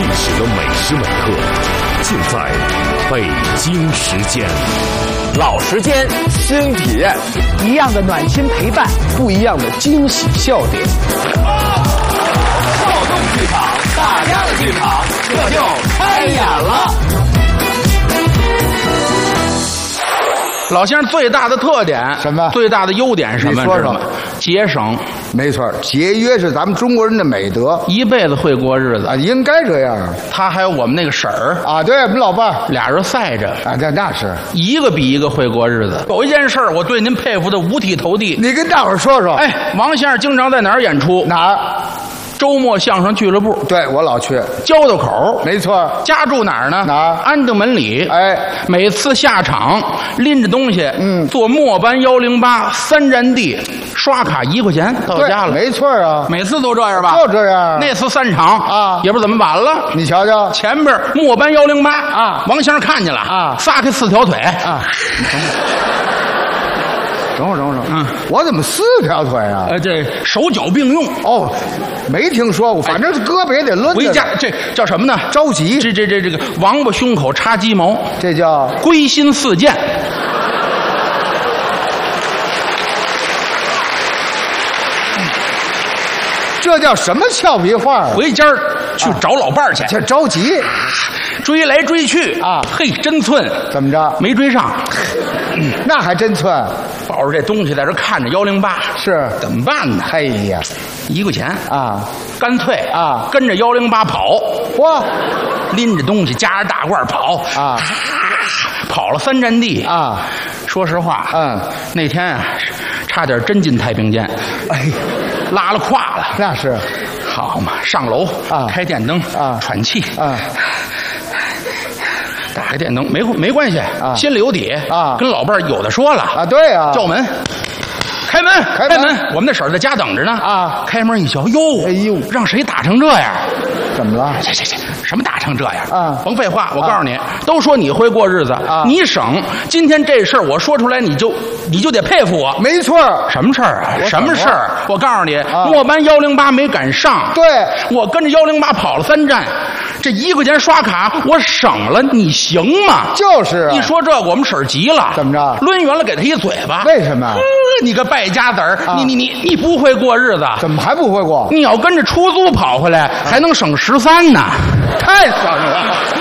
时的每时每刻，尽在北京时间。 老时间，新体验， 一样的暖心陪伴， 不一样的惊喜笑点。 躁动剧场，大家的剧场，这就开演了。 老先生最大的特点什么？ 最大的优点是什么？ 你说说。 节省。 没错，节约是咱们中国人的美德， 一辈子会过日子啊，应该这样。 他还有我们那个婶儿啊，对我们老伴儿， 俩人赛着啊，那是一个比一个会过日子。有一件事我对您佩服的五体投地， 你跟大伙儿说说。 哎，王先生经常在哪儿演出？ 哪儿？ 周末相声俱乐部。 对，我老去。 交道口。 没错。 家住哪儿呢？ 哪儿？ 安定门里。 哎， 每次下场拎着东西，坐末班1083站地，刷卡1块钱到家了。 没错啊， 每次都这样吧？ 就这样。 那次3场啊， 也不知怎么晚了。 你瞧瞧， 前边末班108 啊， 王先生看见了啊， 撒开4条腿啊。等会儿，我怎么4条腿啊？ 这手脚并用。 哦，没听说过，反正胳膊也得抡。 回家这叫什么呢？ 着急。 这个王八胸口插鸡毛， 这叫归心似箭。 这叫什么俏皮话？ 回家去找老伴儿去， 这着急， 追来追去啊！ 嘿，真寸， 怎么着？ 没追上， 那还真寸。 抱着这东西在这看着108， 是怎么办呢？ 哎呀 ，1块钱啊， 干脆啊， 跟着108跑， 哇， 拎着东西夹着大褂跑啊， 跑了3站地啊。 说实话，那天啊，差点真进太平间， 哎， 拉了胯了。 那是， 好嘛，上楼啊， 开电灯啊， 喘气啊。 打开电灯没关系啊，心里有底啊， 跟老伴儿有的说了啊，对啊， 叫门，开门，我们那婶儿在家等着呢啊， 开门一瞧，哟， 哎呦， 让谁打成这样？ 怎么了？ 这什么打成这样啊？ 甭废话，我告诉你，都说你会过日子啊， 你省，今天这事儿我说出来，你就得佩服我。 没错。 什么事儿啊？什么事儿？我告诉你， 啊， 末班108没赶上， 对， 我跟着108跑了3站。这1块钱刷卡我省了，你行吗？ 就是啊。 一说这个，我们婶儿急了。 怎么着？ 抡圆了给他一嘴巴。 为什么？ 你个败家子儿！ 啊， 你不会过日子？ 怎么还不会过？ 你要跟着出租跑回来，还能省13呢。 太省了。